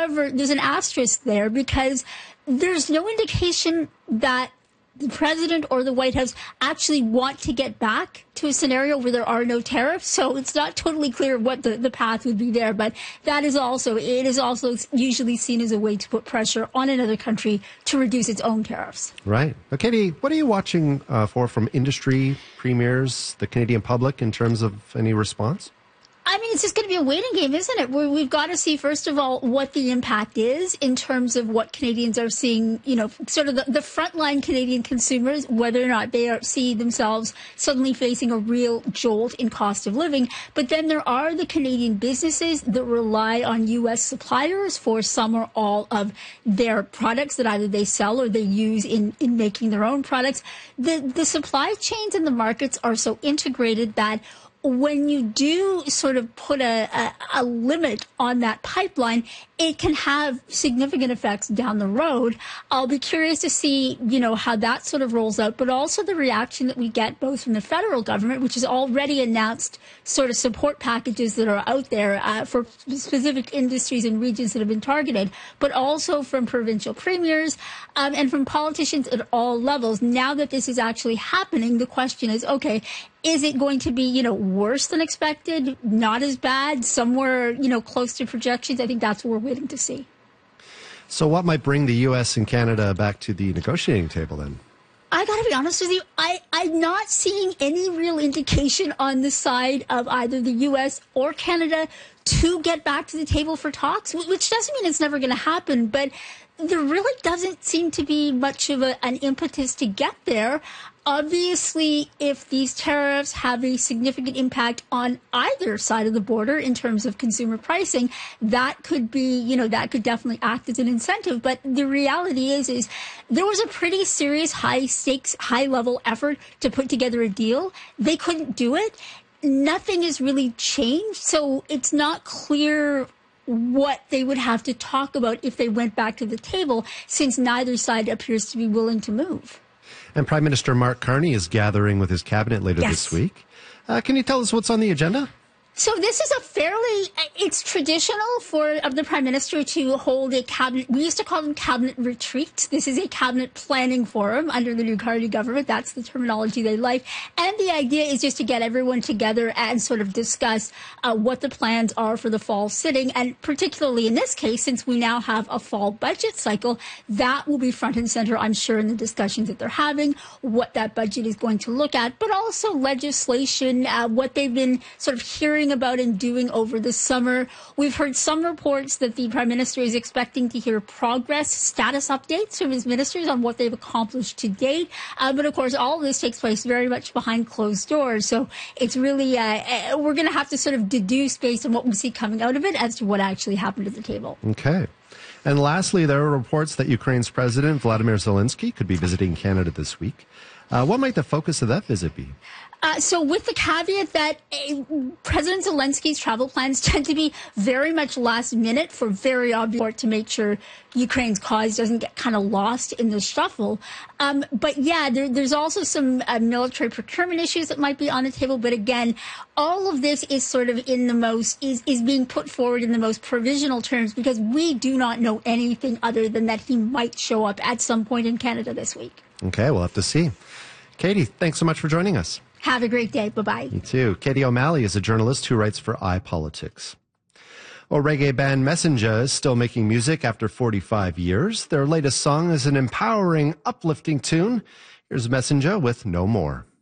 However, there's an asterisk there because there's no indication that the president or the White House actually want to get back to a scenario where there are no tariffs. So it's not totally clear what the path would be there. But it is also usually seen as a way to put pressure on another country to reduce its own tariffs. Right. Now, Katie, what are you watching for from industry, premiers, the Canadian public in terms of any response? I mean, it's just going to be a waiting game, isn't it? We've got to see, first of all, what the impact is in terms of what Canadians are seeing, sort of the frontline Canadian consumers, whether or not they see themselves suddenly facing a real jolt in cost of living. But then there are the Canadian businesses that rely on U.S. suppliers for some or all of their products that either they sell or they use in making their own products. The supply chains and the markets are so integrated that when you do sort of put a limit on that pipeline, it can have significant effects down the road. I'll be curious to see, how that sort of rolls out, but also the reaction that we get both from the federal government, which has already announced sort of support packages that are out there for specific industries and regions that have been targeted, but also from provincial premiers and from politicians at all levels. Now that this is actually happening, the question is, okay, is it going to be, worse than expected, not as bad, somewhere, close to projections? I think that's what we're waiting to see. So what might bring the U.S. and Canada back to the negotiating table then? I got to be honest with you, I'm not seeing any real indication on the side of either the U.S. or Canada to get back to the table for talks, which doesn't mean it's never going to happen, but there really doesn't seem to be much of an impetus to get there. Obviously, if these tariffs have a significant impact on either side of the border in terms of consumer pricing, that could be, that could definitely act as an incentive. But the reality is there was a pretty serious, high stakes, high level effort to put together a deal. They couldn't do it. Nothing has really changed. So it's not clear what they would have to talk about if they went back to the table, since neither side appears to be willing to move. And Prime Minister Mark Carney is gathering with his cabinet later this week. Can you tell us what's on the agenda? So this is it's traditional of the Prime Minister to hold a cabinet, we used to call them cabinet retreats. This is a cabinet planning forum under the new Carney government. That's the terminology they like. And the idea is just to get everyone together and sort of discuss what the plans are for the fall sitting. And particularly in this case, since we now have a fall budget cycle, that will be front and center, I'm sure, in the discussions that they're having, what that budget is going to look at, but also legislation, what they've been sort of hearing about and doing over the summer. We've heard some reports that the Prime Minister is expecting to hear progress status updates from his ministers on what they've accomplished to date. But of course, all of this takes place very much behind closed doors. So it's really, we're going to have to sort of deduce based on what we see coming out of it as to what actually happened at the table. Okay. And lastly, there are reports that Ukraine's President Vladimir Zelensky could be visiting Canada this week. What might the focus of that visit be? So with the caveat that President Zelensky's travel plans tend to be very much last minute for very obvious to make sure Ukraine's cause doesn't get kind of lost in the shuffle. But yeah, there's also some military procurement issues that might be on the table. But again, all of this is sort of is being put forward in the most provisional terms because we do not know anything other than that he might show up at some point in Canada this week. Okay, we'll have to see. Katie, thanks so much for joining us. Have a great day. Bye-bye. You too. Katie O'Malley is a journalist who writes for iPolitics. Reggae band Messenger is still making music after 45 years. Their latest song is an empowering, uplifting tune. Here's Messenger with No More.